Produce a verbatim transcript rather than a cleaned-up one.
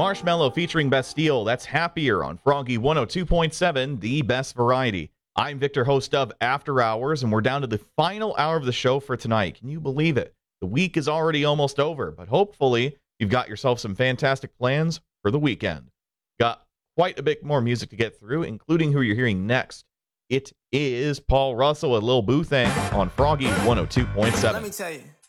Marshmello featuring Bastille. That's Happier on Froggy one oh two point seven, the best variety. I'm Victor, host of After Hours, and we're down to the final hour of the show for tonight. Can you believe it? The week is already almost over, but hopefully you've got yourself some fantastic plans for the weekend. Got quite a bit more music to get through, including who you're hearing next. It is Paul Russell and Lil Boo Thang on Froggy one oh two point seven. Let me tell you.